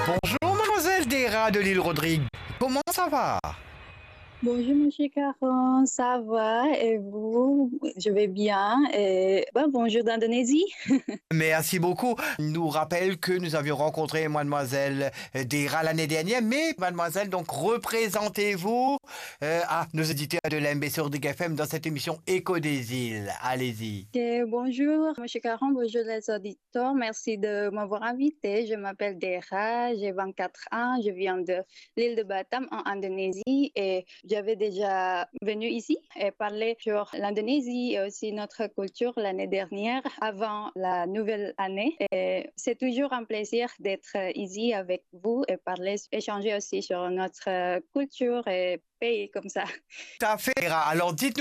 Bonjour mademoiselle Dera de l'île Rodrigue. Comment ça va? Bonjour, monsieur Caron, ça va et vous? Je vais bien. Et bonjour d'Indonésie. Merci beaucoup. Nous rappelle que nous avions rencontré mademoiselle Dera l'année dernière, mais mademoiselle, donc représentez-vous à nos auditeurs de l'MBC Rodrigue FM dans cette émission Écho des îles. Allez-y. Bonjour, monsieur Caron, bonjour les auditeurs. Merci de m'avoir invité. Je m'appelle Dera, j'ai 24 ans, je viens de l'île de Batam en Indonésie et j'avais déjà venu ici et parlé sur l'Indonésie et aussi notre culture l'année dernière avant la nouvelle année. Et c'est toujours un plaisir d'être ici avec vous et parler, échanger aussi sur notre culture et pays comme ça. Tout à fait. Dera. Alors dites-nous